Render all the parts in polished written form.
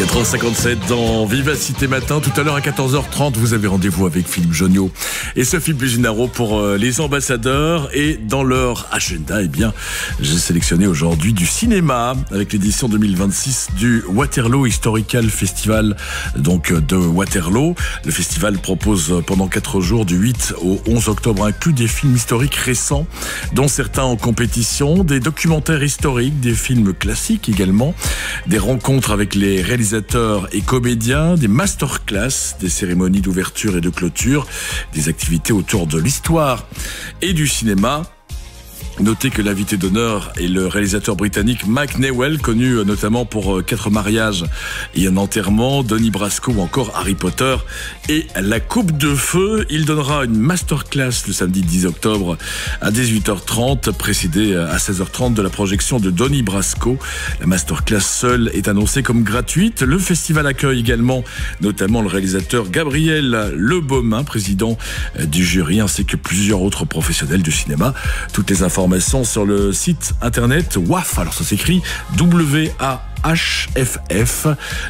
4h57 dans Vivacité Matin. Tout à l'heure à 14h30, vous avez rendez-vous avec Philippe Jonniot et Sophie Buginaro pour les ambassadeurs. Et dans leur agenda, eh bien, j'ai sélectionné aujourd'hui du cinéma avec l'édition 2026 du Waterloo Historical Festival, donc de Waterloo. Le festival propose pendant 4 jours, du 8 au 11 octobre, inclus des films historiques récents, dont certains en compétition, des documentaires historiques, des films classiques également, des rencontres avec les réalisateurs et comédiens, des masterclass, des cérémonies d'ouverture et de clôture, des activités autour de l'histoire et du cinéma. Notez que l'invité d'honneur est le réalisateur britannique Mike Newell, connu notamment pour 4 mariages et un enterrement, Donnie Brasco ou encore Harry Potter et la Coupe de Feu. Il donnera une masterclass le samedi 10 octobre à 18h30, précédée à 16h30 de la projection de Donnie Brasco. La masterclass seule est annoncée comme gratuite. Le festival accueille également notamment le réalisateur Gabriel Lebaumin, président du jury, ainsi que plusieurs autres professionnels du cinéma. Toutes les informations sur le site internet WAF, alors ça s'écrit WAHFF,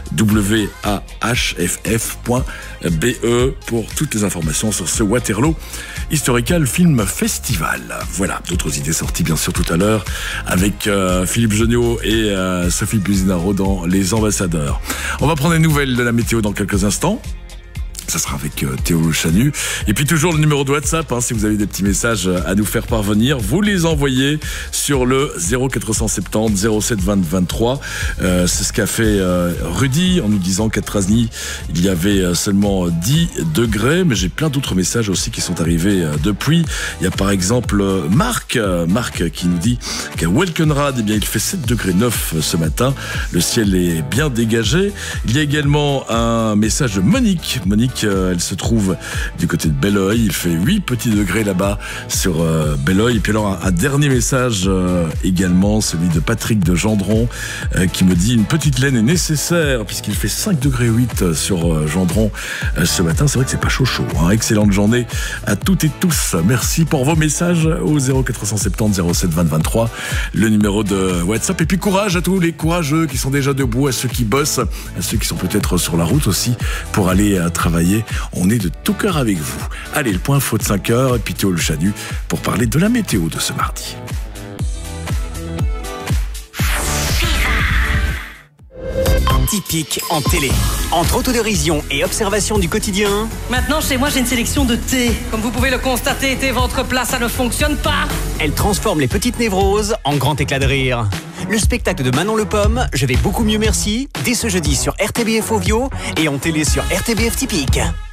WAHFF.be pour toutes les informations sur ce Waterloo Historical Film Festival. Voilà, d'autres idées sorties bien sûr tout à l'heure avec Philippe Jonniot et Sophie Buginaro dans Les Ambassadeurs. On va prendre des nouvelles de la météo dans quelques instants. Ça sera avec Théo Le Chanu. Et puis toujours le numéro de WhatsApp, si vous avez des petits messages à nous faire parvenir, vous les envoyez sur le 0470 07 20 23. C'est ce qu'a fait Rudy en nous disant qu'à Trasny, il y avait seulement 10 degrés. Mais j'ai plein d'autres messages aussi qui sont arrivés depuis. Il y a par exemple Marc qui nous dit qu'à Welkenrad, eh bien, il fait 7 degrés 9 ce matin. Le ciel est bien dégagé. Il y a également un message de Monique, elle se trouve du côté de Belleuil. Il fait 8 petits degrés là-bas sur Belleuil. Et puis alors un dernier message également, celui de Patrick de Gendron qui me dit: une petite laine est nécessaire puisqu'il fait 5 degrés 8 sur Gendron ce matin. C'est vrai que c'est pas chaud. Excellente journée à toutes et tous. Merci pour vos messages au 0470 07 20 23, le numéro de WhatsApp. Et puis courage à tous les courageux qui sont déjà debout, à ceux qui bossent, à ceux qui sont peut-être sur la route aussi pour aller travailler. On est de tout cœur avec vous. Allez, le point info de 5h et puis Théo Le Chanu pour parler de la météo de ce mardi. Typique en télé. Entre autodérision et observation du quotidien. Maintenant, chez moi, j'ai une sélection de thé. Comme vous pouvez le constater, thé ventre plat, ça ne fonctionne pas. Elle transforme les petites névroses en grand éclat de rire. Le spectacle de Manon Le Pomme, Je vais beaucoup mieux merci, dès ce jeudi sur RTBF Ovio et en télé sur RTBF Typique.